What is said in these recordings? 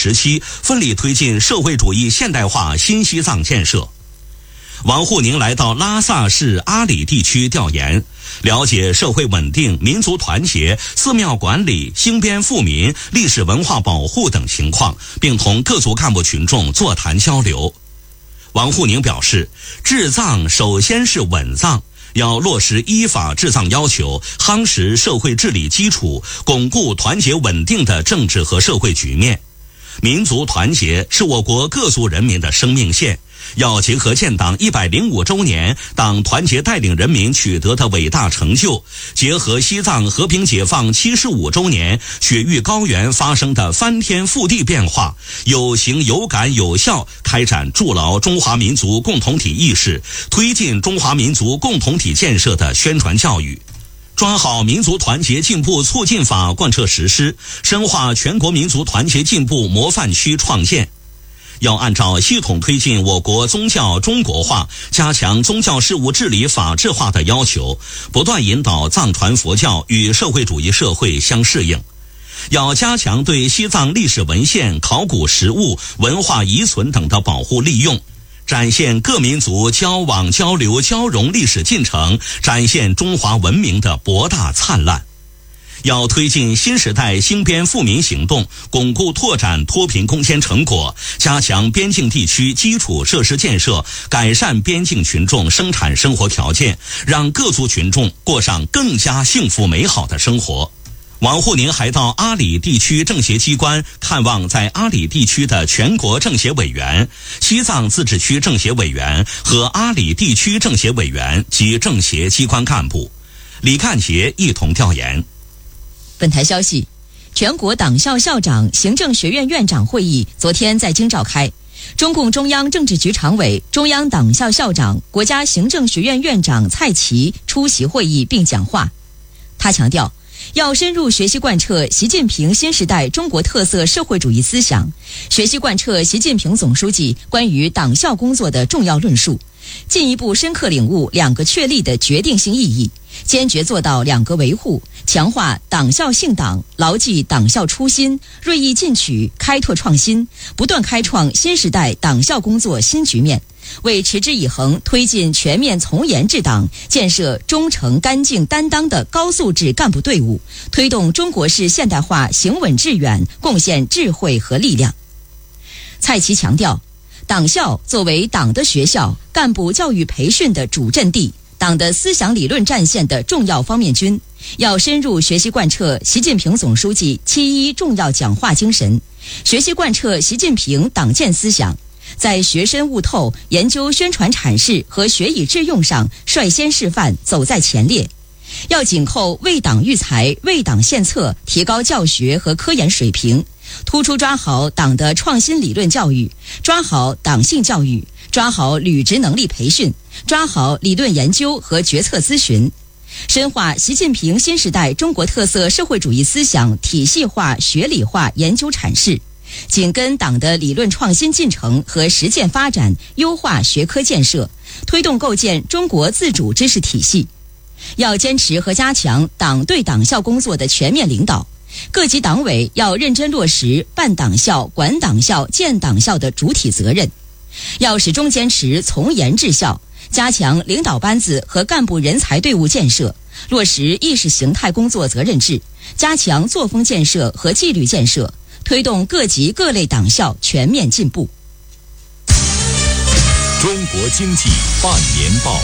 时期，奋力推进社会主义现代化新西藏建设。王沪宁来到拉萨市阿里地区调研，了解社会稳定、民族团结、寺庙管理、兴边富民、历史文化保护等情况，并同各族干部群众座谈交流。王沪宁表示，治藏首先是稳藏，要落实依法治藏要求，夯实社会治理基础，巩固团结稳定的政治和社会局面。民族团结是我国各族人民的生命线，要结合建党105周年党团结带领人民取得的伟大成就，结合西藏和平解放75周年雪域高原发生的翻天覆地变化，有形有感有效开展筑牢中华民族共同体意识，推进中华民族共同体建设的宣传教育。抓好民族团结进步促进法贯彻实施，深化全国民族团结进步模范区创建。要按照系统推进我国宗教中国化，加强宗教事务治理法治化的要求，不断引导藏传佛教与社会主义社会相适应。要加强对西藏历史文献、考古实物、文化遗存等的保护利用，展现各民族交往交流交融历史进程，展现中华文明的博大灿烂。要推进新时代兴边富民行动，巩固拓展脱贫攻坚成果，加强边境地区基础设施建设，改善边境群众生产生活条件，让各族群众过上更加幸福美好的生活。王沪宁还到阿里地区政协机关看望在阿里地区的全国政协委员、西藏自治区政协委员和阿里地区政协委员及政协机关干部。李干杰一同调研。 本台消息，全国党校校长、行政学院院长会议昨天在京召开，中共中央政治局常委、中央党校校长、国家行政学院院长蔡奇出席会议并讲话。他强调，要深入学习贯彻习近平新时代中国特色社会主义思想，学习贯彻习近平总书记关于党校工作的重要论述，进一步深刻领悟两个确立的决定性意义，坚决做到两个维护，强化党校信党，牢记党校初心，锐意进取，开拓创新，不断开创新时代党校工作新局面，为持之以恒推进全面从严治党，建设忠诚干净担当的高素质干部队伍，推动中国式现代化行稳致远，贡献智慧和力量。蔡奇强调，党校作为党的学校、干部教育培训的主阵地、党的思想理论战线的重要方面军，要深入学习贯彻习近平总书记7.1重要讲话精神，学习贯彻习近平党建思想，在学深悟透、研究宣传阐释和学以致用上率先示范，走在前列。要紧扣为党育才、为党献策，提高教学和科研水平，突出抓好党的创新理论教育，抓好党性教育，抓好履职能力培训，抓好理论研究和决策咨询，深化习近平新时代中国特色社会主义思想体系化、学理化研究阐释，紧跟党的理论创新进程和实践发展，优化学科建设，推动构建中国自主知识体系。要坚持和加强党对党校工作的全面领导，各级党委要认真落实办党校、管党校、建党校的主体责任，要始终坚持从严治校，加强领导班子和干部人才队伍建设，落实意识形态工作责任制，加强作风建设和纪律建设，推动各级各类党校全面进步。 中国经济半年报。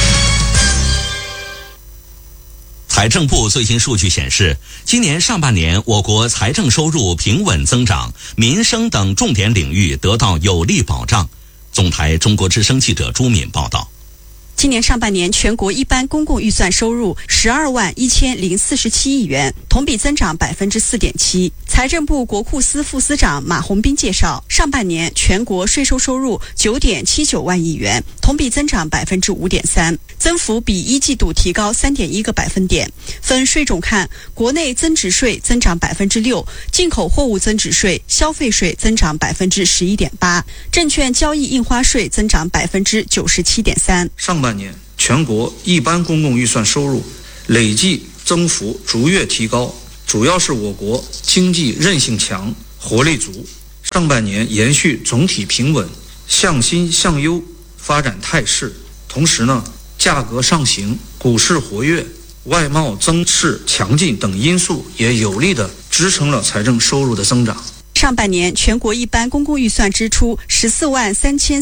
财政部最新数据显示，今年上半年我国财政收入平稳增长，民生等重点领域得到有力保障。总台中国之声记者朱敏报道。 今年上半年全国一般公共预算收入12万1047亿元，同比增长4.7%。财政部国库司副司长马红斌介绍，上半年全国税收收入9.79万亿元，同比增长5.3%，增幅比一季度提高3.1个百分点。分税种看，国内增值税增长6%，进口货物增值税、消费税增长11.8%，证券交易印花税增长97.3%。 上半年全国一般公共预算收入累计增幅逐月提高，主要是我国经济韧性强、活力足， 上半年延续总体平稳、向新向优发展态势，同时呢，价格上行、股市活跃、外贸增势强劲等因素也有力地支撑了财政收入的增长。 上半年全国一般公共预算支出14万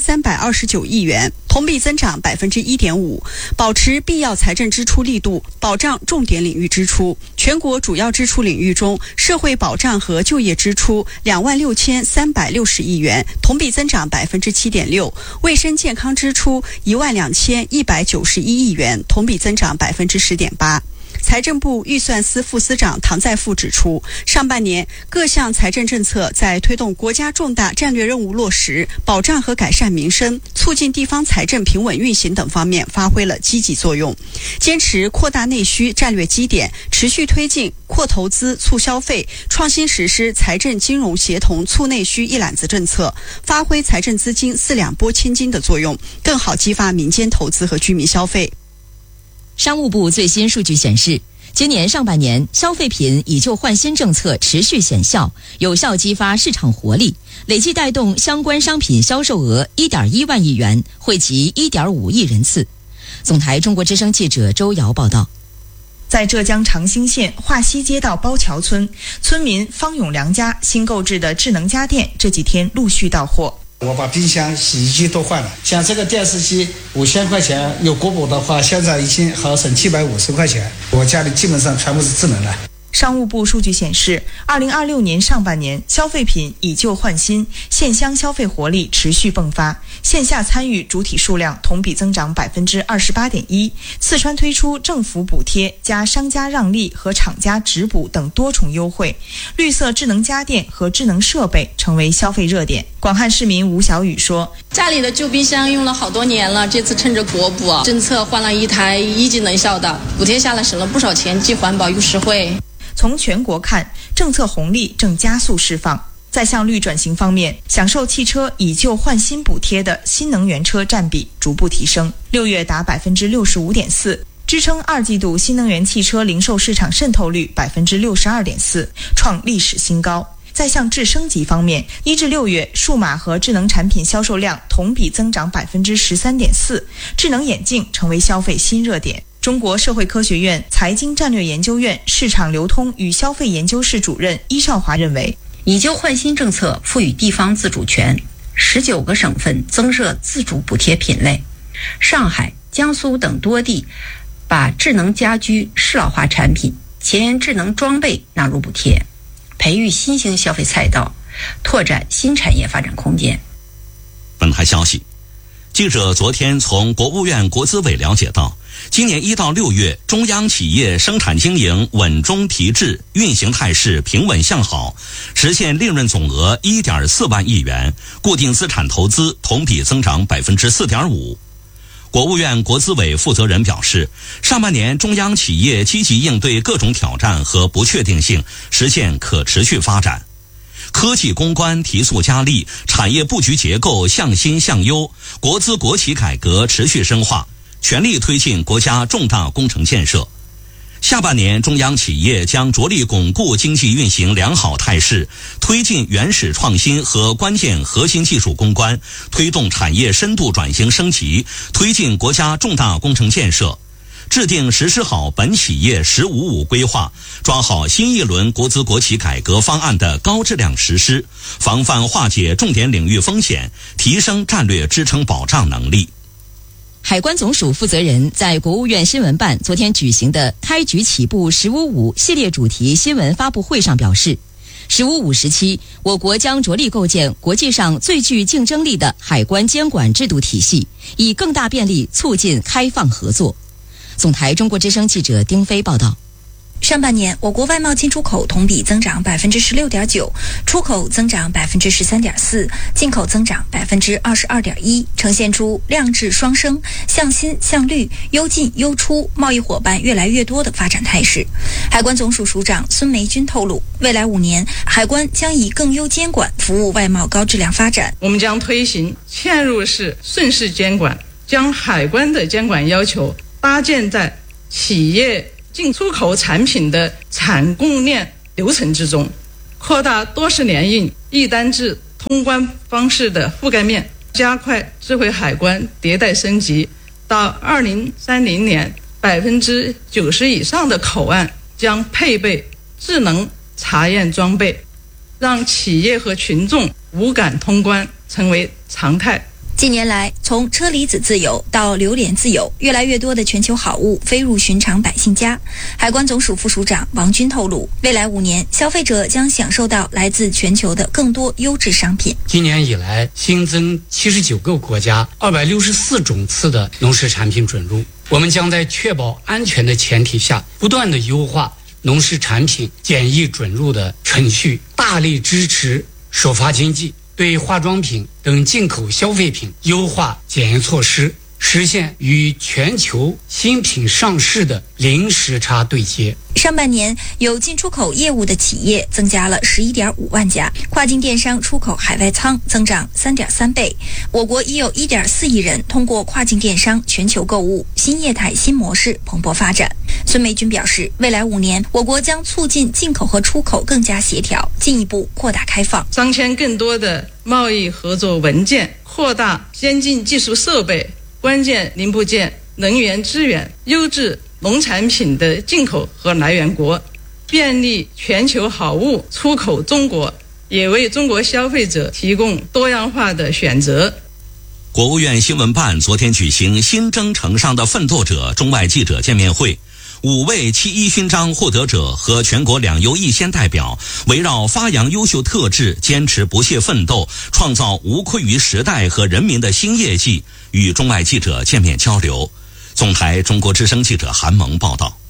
3329亿元，同比增长1.5%，保持必要财政支出力度，保障重点领域支出。全国主要支出领域中，社会保障和就业支出2万6360亿元，同比增长7.6%；卫生健康支出1万2191亿元，同比增长10.8%。财政部预算司副司长唐在富指出，上半年各项财政政策在推动国家重大战略任务落实、保障和改善民生、促进地方财政平稳运行等方面发挥了积极作用。坚持扩大内需战略基点，持续推进扩投资促消费，创新实施财政金融协同促内需一揽子政策，发挥财政资金4两拨千斤的作用，更好激发民间投资和居民消费。 商务部最新数据显示，今年上半年消费品以旧换新政策持续显效，有效激发市场活力，累计带动相关商品销售额1.1万亿元，惠及1.5亿人次。总台中国之声记者周瑶报道。 在浙江长兴县华西街道包桥村，村民方永良家新购置的智能家电这几天陆续到货。 我把冰箱、洗衣机都换了，像这个电视机5000块钱，有国补的话，现在已经好省750块钱。我家里基本上全部是智能的。 商务部数据显示，2026年上半年消费品以旧换新，县乡消费活力持续迸发，线下参与主体数量同比增长28.1%。四川推出政府补贴加商家让利和厂家直补等多重优惠，绿色智能家电和智能设备成为消费热点。广汉市民吴小雨说， 家里的旧冰箱用了好多年了，这次趁着国补政策换了一台1级能效的，补贴下来省了不少钱，既环保又实惠。 从全国看，政策红利正加速释放。在向绿转型方面，享受汽车以旧换新补贴的新能源车占比逐步提升，6月达65.4%，支撑2季度新能源汽车零售市场渗透率62.4%，创历史新高。在向智升级方面，1至6月数码和智能产品销售量同比增长13.4%，智能眼镜成为消费新热点。中国社会科学院财经战略研究院市场流通与消费研究室主任伊少华认为， 以旧换新政策赋予地方自主权，19个省份增设自主补贴品类，上海、江苏等多地把智能家居适老化产品、前智能装备纳入补贴，培育新兴消费赛道，拓展新产业发展空间。 本台消息，记者昨天从国务院国资委了解到，今年1到6月，中央企业生产经营稳中提质，运行态势平稳向好，实现利润总额1.4万亿元，固定资产投资同比增长4.5%。国务院国资委负责人表示，上半年中央企业积极应对各种挑战和不确定性，实现可持续发展。科技攻关提速加力，产业布局结构向新向优，国资国企改革持续深化，全力推进国家重大工程建设。下半年，中央企业将着力巩固经济运行良好态势，推进原始创新和关键核心技术攻关，推动产业深度转型升级，推进国家重大工程建设，制定实施好本企业“1055”规划，抓好新一轮国资国企改革方案的高质量实施，防范化解重点领域风险，提升战略支撑保障能力。 海关总署负责人在国务院新闻办昨天举行的开局起步“1055”系列主题新闻发布会上表示，“1055”时期，我国将着力构建国际上最具竞争力的海关监管制度体系，以更大便利促进开放合作。总台中国之声记者丁飞报道。 上半年，我国外贸进出口同比增长16.9%，出口增长13.4%，进口增长22.1%，呈现出量质双升、向新向绿、优进优出、贸易伙伴越来越多的发展态势。海关总署署长孙梅军透露，未来5年，海关将以更优监管服务外贸高质量发展。 我们将推行嵌入式顺势监管，将海关的监管要求搭建在企业进出口产品的产供链流程之中，扩大多式联运、一单制、 通关方式的覆盖面，加快智慧海关迭代升级，到2030年，90%以上的口岸将配备智能查验装备，让企业和群众无感通关成为常态。 近年来，从车厘子自由到榴莲自由，越来越多的全球好物飞入寻常百姓家。海关总署副署长王军透露，未来5年，消费者将享受到来自全球的更多优质商品。 今年以来，新增79个国家264种次的农食产品准入。我们将在确保安全的前提下，不断的优化农食产品检疫准入的程序，大力支持首发经济，对化妆品等进口消费品优化检验措施，实现与全球新品上市的零时差对接。 上半年有进出口业务的企业增加了11.5万家，跨境电商出口海外仓增长3.3倍。我国已有1.4亿人通过跨境电商全球购物，新业态新模式蓬勃发展。孙梅军表示，未来5年，我国将促进进口和出口更加协调，进一步扩大开放， 商签更多的贸易合作文件，扩大先进技术设备、关键零部件、能源资源、优质农产品的进口和来源国，便利全球好物出口中国，也为中国消费者提供多样化的选择。 国务院新闻办昨天举行新征程上的奋斗者中外记者见面会，5位7·1勋章获得者和全国2优1先代表围绕发扬优秀特质、坚持不懈奋斗、创造无愧于时代和人民的新业绩，与中外记者见面交流。总台中国之声记者韩萌报道。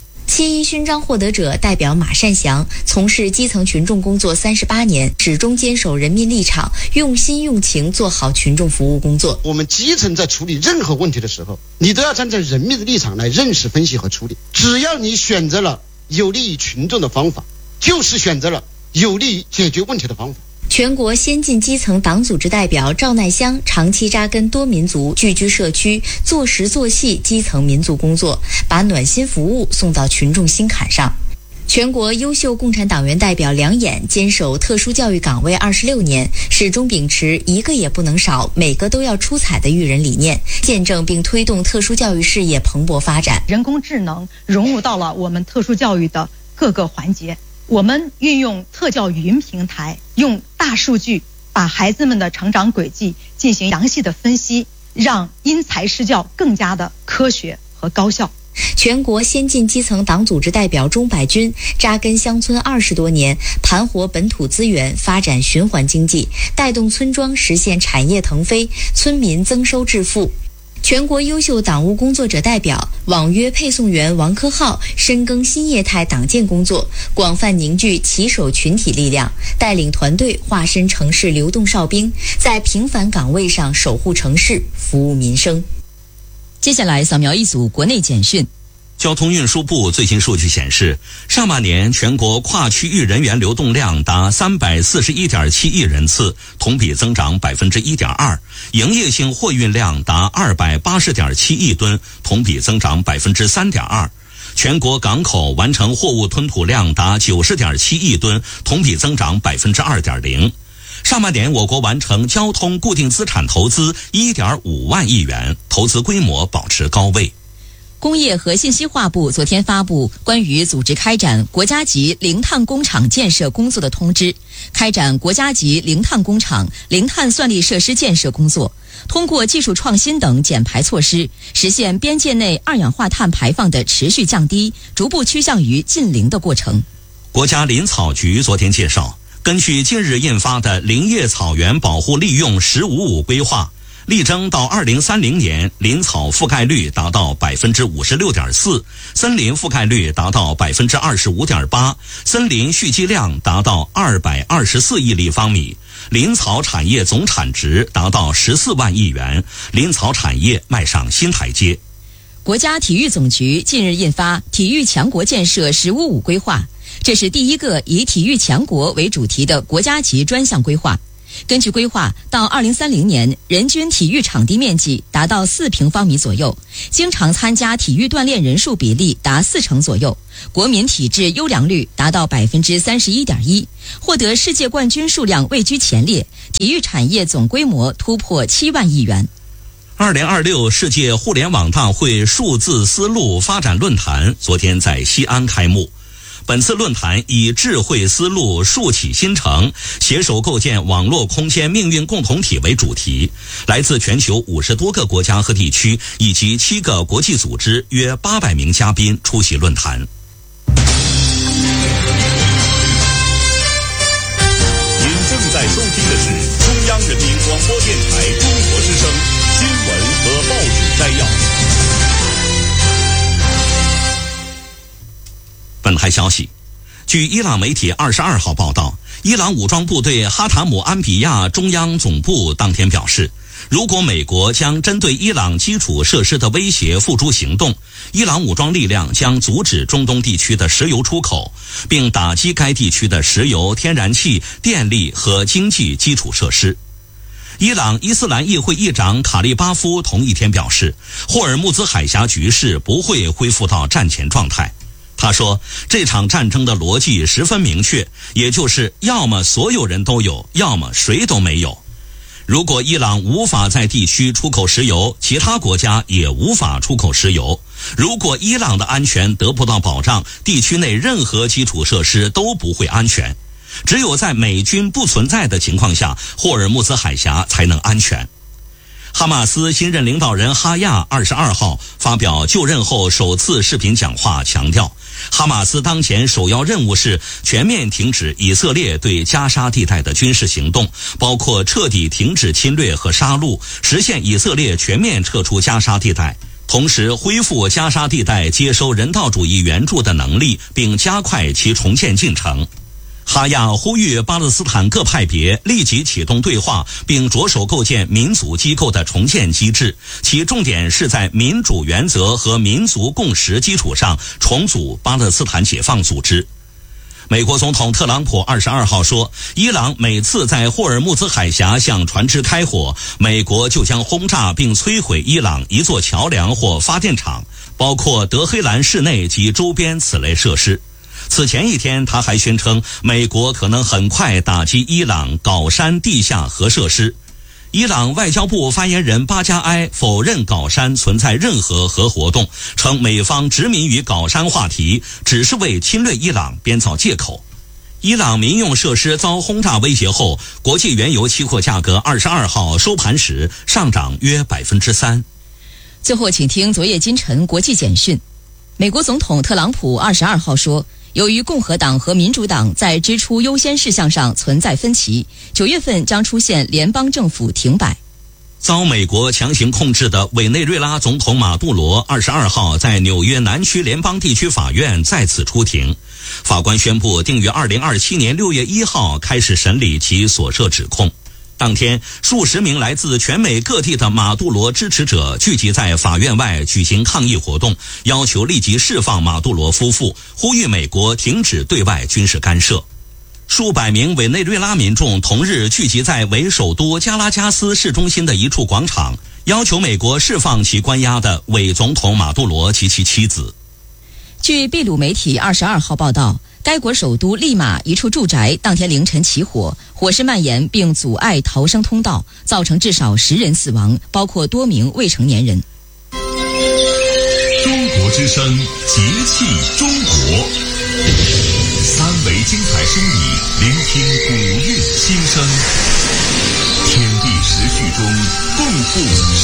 7·1勋章获得者代表马善祥从事基层群众工作38年，始终坚守人民立场，用心用情做好群众服务工作。 我们基层在处理任何问题的时候，你都要站在人民的立场来认识、分析和处理。只要你选择了有利于群众的方法，就是选择了有利于解决问题的方法。 全国先进基层党组织代表赵乃香长期扎根多民族，聚居社区，做实做细基层民族工作，把暖心服务送到群众心坎上。全国优秀共产党员代表梁衍坚守特殊教育岗位26年，始终秉持一个也不能少，每个都要出彩的育人理念，见证并推动特殊教育事业蓬勃发展。 人工智能融入到了我们特殊教育的各个环节。我们运用特教语音平台，用大数据把孩子们的成长轨迹进行详细的分析，让因材施教更加的科学和高效。 全国先进基层党组织代表钟百军扎根乡村20多年，盘活本土资源，发展循环经济，带动村庄实现产业腾飞，村民增收致富。全国优秀党务工作者代表网约配送员王科浩深耕新业态党建工作，广泛凝聚骑手群体力量，带领团队化身城市流动哨兵，在平凡岗位上守护城市，服务民生。接下来扫描一组国内简讯。 交通运输部最新数据显示，上半年全国跨区域人员流动量达341.7亿人次，同比增长1.2%；营业性货运量达280.7亿吨，同比增长3.2%；全国港口完成货物吞吐量达90.7亿吨，同比增长2.0%。上半年我国完成交通固定资产投资1.5万亿元，投资规模保持高位。 工业和信息化部昨天发布关于组织开展国家级零碳工厂建设工作的通知，开展国家级零碳工厂、零碳算力设施建设工作，通过技术创新等减排措施，实现边界内二氧化碳排放的持续降低，逐步趋向于近零的过程。 国家林草局昨天介绍，根据近日印发的林业草原保护利用“15-5”规划，力争到2030年，林草覆盖率达到56.4%，森林覆盖率达到25.8%，森林蓄积量达到224亿立方米，林草产业总产值达到14万亿元，林草产业迈上新台阶。 国家体育总局近日印发体育强国建设“15-5”规划，这是第一个以体育强国为主题的国家级专项规划。 根据规划，到2030年，人均体育场地面积达到4平方米左右，经常参加体育锻炼人数比例达40%左右，国民体质优良率达到31.1%，获得世界冠军数量位居前列，体育产业总规模突破7万亿元。 2026世界互联网大会数字丝路发展论坛昨天在西安开幕。本次论坛以智慧丝路竖起新城，携手构建网络空间命运共同体为主题，来自全球50多个国家和地区以及7个国际组织约800名嘉宾出席论坛。 您正在收听的是中央人民广播电台中国之声新闻和报纸摘要。 本台消息，据伊朗媒体22号报道，伊朗武装部队哈塔姆安比亚中央总部当天表示，如果美国将针对伊朗基础设施的威胁付诸行动，伊朗武装力量将阻止中东地区的石油出口，并打击该地区的石油、天然气、电力和经济基础设施。伊朗伊斯兰议会议长卡利巴夫同一天表示，霍尔木兹海峡局势不会恢复到战前状态。他说，这场战争的逻辑十分明确，也就是要么所有人都有，要么谁都没有。如果伊朗无法在地区出口石油，其他国家也无法出口石油。如果伊朗的安全得不到保障，地区内任何基础设施都不会安全。只有在美军不存在的情况下，霍尔木兹海峡才能安全。哈马斯新任领导人哈亚22号发表就任后首次视频讲话，强调哈马斯当前首要任务是全面停止以色列对加沙地带的军事行动，包括彻底停止侵略和杀戮，实现以色列全面撤出加沙地带，同时恢复加沙地带接收人道主义援助的能力，并加快其重建进程。哈亚呼吁巴勒斯坦各派别立即启动对话，并着手构建民族机构的重建机制，其重点是在民主原则和民族共识基础上重组巴勒斯坦解放组织。美国总统特朗普22号说，伊朗每次在霍尔木兹海峡向船只开火，美国就将轰炸并摧毁伊朗一座桥梁或发电厂，包括德黑兰市内及周边此类设施。此前一天，他还宣称美国可能很快打击伊朗镐山地下核设施。伊朗外交部发言人巴加埃否认镐山存在任何核活动，称美方执迷于镐山话题，只是为侵略伊朗编造借口。伊朗民用设施遭轰炸威胁后，国际原油期货价格22号收盘时上涨约 3%。 最后请听昨夜今晨国际简讯。美国总统特朗普22号说，由于共和党和民主党在支出优先事项上存在分歧，9月份将出现联邦政府停摆。 遭美国强行控制的委内瑞拉总统马杜罗22号在纽约南区联邦地区法院再次出庭，法官宣布定于2027年6月1号开始审理其所涉指控。当天，数十名来自全美各地的马杜罗支持者聚集在法院外举行抗议活动，要求立即释放马杜罗夫妇，呼吁美国停止对外军事干涉。数百名委内瑞拉民众同日聚集在为首都加拉加斯市中心的一处广场，要求美国释放其关押的伪总统马杜罗及其妻子。 据秘鲁媒体22号报道，该国首都利马一处住宅当天凌晨起火，火势蔓延并阻碍逃生通道，造成至少10人死亡，包括多名未成年人。 中国之声，节气中国，3维精彩声艺，聆听古韵心声，天地时序中共赴